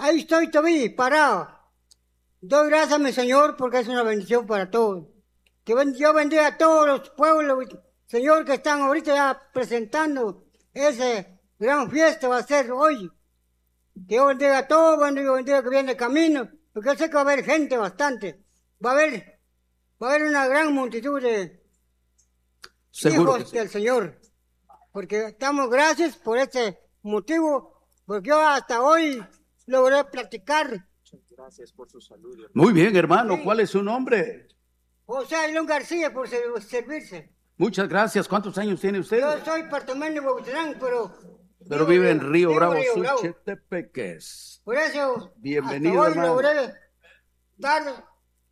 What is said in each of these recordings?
Ahí estoy todavía, parado. Doy gracias a mi Señor porque es una bendición para todos. Yo bendiga a todos los pueblos, Señor, que están ahorita ya presentando esa gran fiesta, va a ser hoy. Que yo bendiga a todos, bendiga que viene el camino, porque yo sé que va a haber gente bastante. Va a haber una gran multitud de hijos del Señor. Porque damos gracias por este motivo, porque yo hasta hoy logré platicar. Gracias por su salud. Muy bien, hermano. ¿Cuál es su nombre? José Ailón García, por servirse. Muchas gracias. ¿Cuántos años tiene usted? Yo soy partamén de Bautilán, pero vive en Río Bravo, Bravo. Suchetepeques. Por eso, bienvenido, hasta hoy hermano. logré dar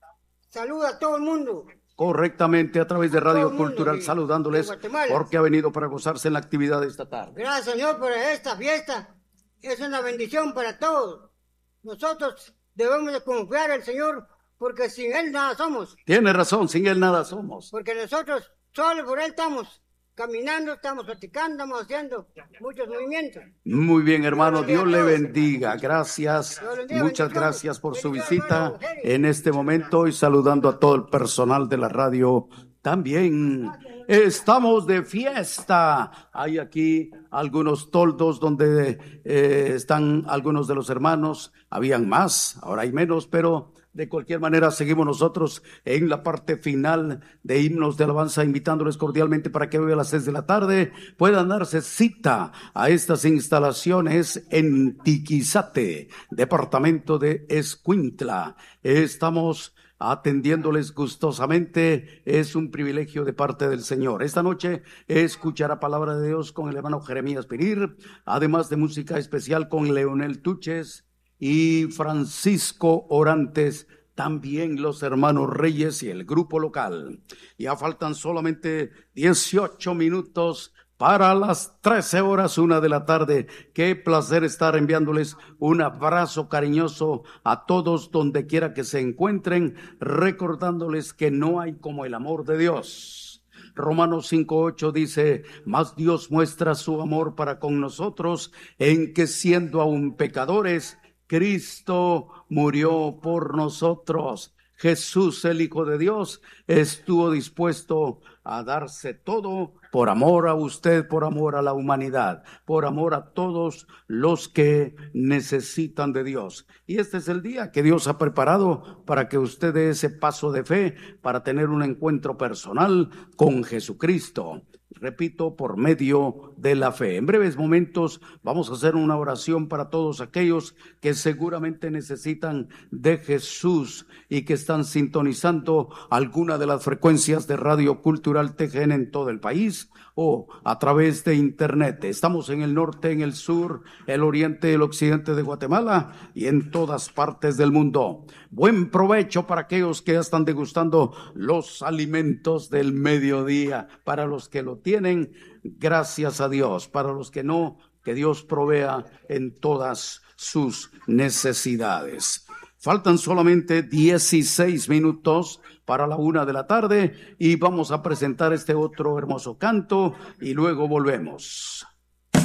salud a todo el mundo. Correctamente, a través de Radio Cultural, saludándoles porque ha venido para gozarse en la actividad de esta tarde. Gracias, Señor, por esta fiesta. Es una bendición para todos. Nosotros debemos de confiar en el Señor, porque sin Él nada somos. Tiene razón, sin Él nada somos. Porque nosotros solo por Él estamos caminando, estamos practicando, estamos haciendo muchos movimientos. Muy bien, hermano, Dios le bendiga. Gracias, muchas gracias por su visita en este momento y saludando a todo el personal de la radio también. Estamos de fiesta. Hay aquí algunos toldos donde están algunos de los hermanos. Habían más, ahora hay menos, pero de cualquier manera seguimos nosotros en la parte final de himnos de alabanza, invitándoles cordialmente para que hoy a las 6 de la tarde puedan darse cita a estas instalaciones en Tiquizate, departamento de Escuintla. Estamos atendiéndoles gustosamente, es un privilegio de parte del Señor. Esta noche escuchará palabra de Dios con el hermano Jeremías Pirir, además de música especial con Leonel Tuches y Francisco Orantes, también los hermanos Reyes y el grupo local. Ya faltan solamente 18 minutos para las 13 horas, 1 de la tarde. Qué placer estar enviándoles un abrazo cariñoso a todos donde quiera que se encuentren, recordándoles que no hay como el amor de Dios. Romanos 5:8 dice, mas Dios muestra su amor para con nosotros en que siendo aún pecadores, Cristo murió por nosotros. Jesús, el Hijo de Dios, estuvo dispuesto a darse todo por amor a usted, por amor a la humanidad, por amor a todos los que necesitan de Dios. Y este es el día que Dios ha preparado para que usted dé ese paso de fe, para tener un encuentro personal con Jesucristo. Repito, por medio de la fe. En breves momentos vamos a hacer una oración para todos aquellos que seguramente necesitan de Jesús y que están sintonizando alguna de las frecuencias de Radio Cultural TGN en todo el país o a través de internet. Estamos en el norte, en el sur, el oriente, el occidente de Guatemala y en todas partes del mundo. Buen provecho para aquellos que ya están degustando los alimentos del mediodía. Para los que lo tienen, gracias a Dios. Para los que no, que Dios provea en todas sus necesidades. Faltan solamente 16 minutos para la 1 de la tarde y vamos a presentar este otro hermoso canto y luego volvemos.